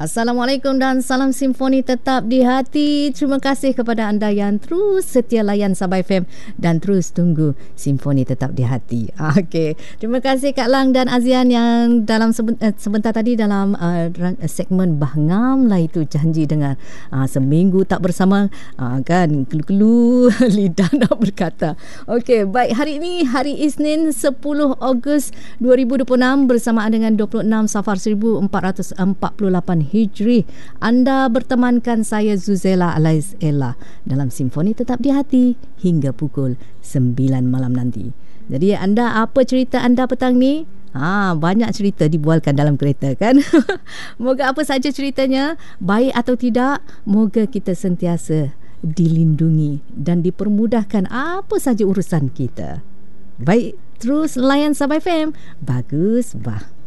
Assalamualaikum dan salam simfoni tetap di hati. Terima kasih kepada anda yang terus setia layan Sabah FM dan terus tunggu simfoni tetap di hati. Okey, terima kasih Kak Lang dan Azian yang dalam sebentar tadi dalam segmen Bahngam lah itu janji dengan seminggu tak bersama kan kelu-kelu lidah nak berkata. Okey, baik, hari ini hari Isnin 10 Ogos 2026 bersamaan dengan 26 Safar 1448 Hijri. Anda bertemankan saya Zuzela Alaiz Ella dalam Simfoni Tetap di Hati hingga pukul 9 malam nanti. Jadi anda, apa cerita anda petang ni? Banyak cerita dibualkan dalam kereta kan. Moga apa saja ceritanya, baik atau tidak, moga kita sentiasa dilindungi dan dipermudahkan apa saja urusan kita. Baik, terus layan Sabah FM. Bagus, bah.